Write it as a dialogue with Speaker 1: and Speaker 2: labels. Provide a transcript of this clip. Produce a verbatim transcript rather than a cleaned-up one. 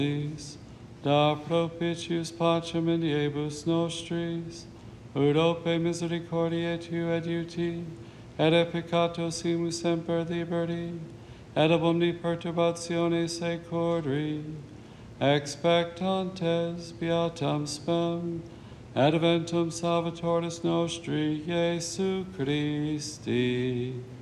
Speaker 1: da propitius pacem iniebus nostris, ut ope misericordiae tu adiuti, et e peccatos imus semper liberti, et ab omni perturbatione securri, expectantes beatam spem, adventum Salvatoris nostri, Iesu Christi.